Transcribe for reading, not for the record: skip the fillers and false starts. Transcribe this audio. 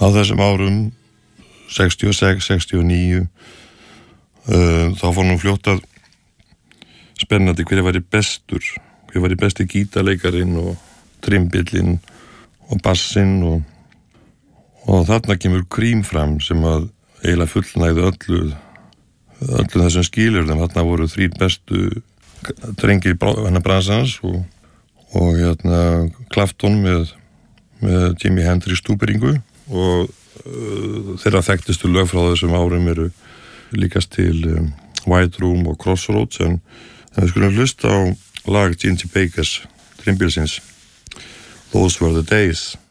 á þessum árum 66, 69 þá fór nú fljótt að spennandi hver væri bestur, hver væri besti gítarleikarinn og trimbillinn og bassinn og þarna kemur Cream fram sem að eiginlega fullnægði öllu þessum skilyrðum. Þarna voru 3 bestu drengir bransans og Clapton með Jimi Hendrix stúperingu og þeirra þekktustu lög frá þessum árum eru líkast til White Room og Crossroads en við skulum hlusta á lag Ginger Baker's Trimbilsins Those Were the Days.